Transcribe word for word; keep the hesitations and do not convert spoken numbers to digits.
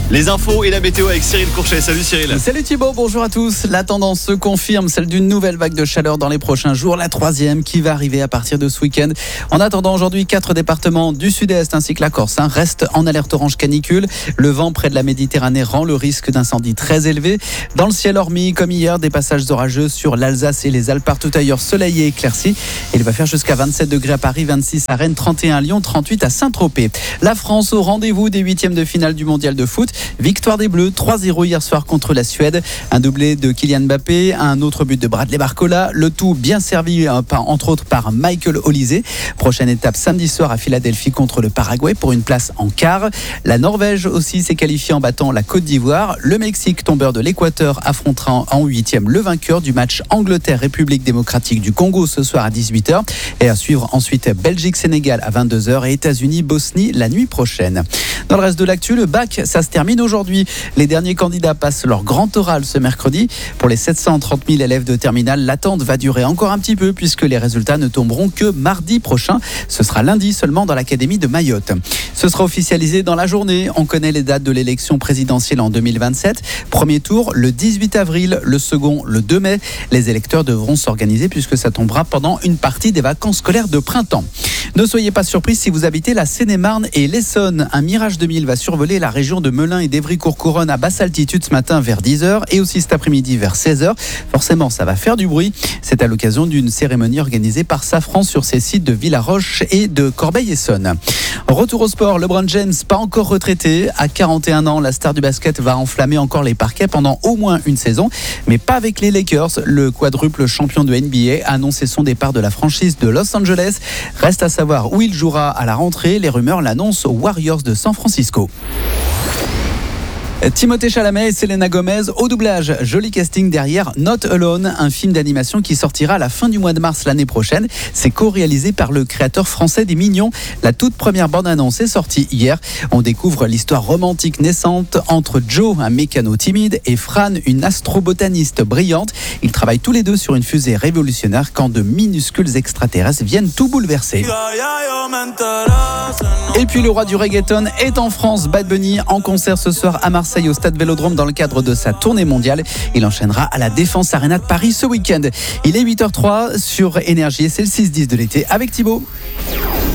Les infos et la météo avec Cyril Courchet. Salut Cyril. Salut Thibaut, bonjour à tous. La tendance se confirme, celle d'une nouvelle vague de chaleur dans les prochains jours, la troisième qui va arriver à partir de ce week-end. En attendant, aujourd'hui, quatre départements du sud-est ainsi que la Corse hein, restent en alerte orange canicule. Le vent près de la Méditerranée rend le risque d'incendie très élevé. Dans le ciel hormis, comme hier, des passages orageux sur l'Alsace et les Alpes, partout ailleurs soleil et éclairci. Il va faire jusqu'à vingt-sept degrés à Paris, vingt-six à Rennes, trente et un à Lyon, trente-huit à Saint-Tropez. La France au rendez-vous des huitièmes de finale du mondial de foot. Victoire des Bleus, trois zéro hier soir contre la Suède. Un doublé de Kylian Mbappé, un autre but de Bradley Barcola. Le tout bien servi, euh, par, entre autres, par Michael Olise. Prochaine étape samedi soir à Philadelphie contre le Paraguay pour une place en quart. La Norvège aussi s'est qualifiée en battant la Côte d'Ivoire. Le Mexique, tombeur de l'Équateur, affrontera en huitième le vainqueur du match Angleterre-République démocratique du Congo ce soir à dix-huit heures. Et à suivre ensuite Belgique-Sénégal à vingt-deux heures et États-Unis-Bosnie la nuit prochaine. Dans le reste de l'actu, le bac, ça se termine aujourd'hui. Les derniers candidats passent leur grand oral ce mercredi. Pour les sept cent trente mille élèves de terminale, l'attente va durer encore un petit peu puisque les résultats ne tomberont que mardi prochain. Ce sera lundi seulement dans l'académie de Mayotte. Ce sera officialisé dans la journée. On connaît les dates de l'élection présidentielle en deux mille vingt-sept. Premier tour le dix-huit avril, le second le deux mai. Les électeurs devront s'organiser puisque ça tombera pendant une partie des vacances scolaires de printemps. Ne soyez pas surpris si vous habitez la Seine-et-Marne et l'Essonne. Un Mirage deux mille va survoler la région de Melun et d'Évry-Courcouronnes à basse altitude ce matin vers dix heures et aussi cet après-midi vers seize heures. Forcément, ça va faire du bruit. C'est à l'occasion d'une cérémonie organisée par Safran sur ses sites de Villaroche et de Corbeil-Essonnes. Retour au sport, LeBron James, pas encore retraité. À quarante et un ans, la star du basket va enflammer encore les parquets pendant au moins une saison, mais pas avec les Lakers. Le quadruple champion de N B A a annoncé son départ de la franchise de Los Angeles. Reste à savoir où il jouera à la rentrée. Les rumeurs l'annoncent aux Warriors de San Francisco. Timothée Chalamet et Selena Gomez au doublage. Joli casting derrière Not Alone, un film d'animation qui sortira à la fin du mois de mars l'année prochaine. C'est co-réalisé par le créateur français des Mignons. La toute première bande-annonce est sortie hier. On découvre l'histoire romantique naissante entre Joe, un mécano timide, et Fran, une astrobotaniste brillante. Ils travaillent tous les deux sur une fusée révolutionnaire quand de minuscules extraterrestres viennent tout bouleverser. Et puis le roi du reggaeton est en France. Bad Bunny en concert ce soir à Marseille au Stade Vélodrome dans le cadre de sa tournée mondiale. Il enchaînera à la Défense Arena de Paris ce week-end. Il est huit heures zéro trois sur Énergie et c'est le six dix de l'été avec Thibaut.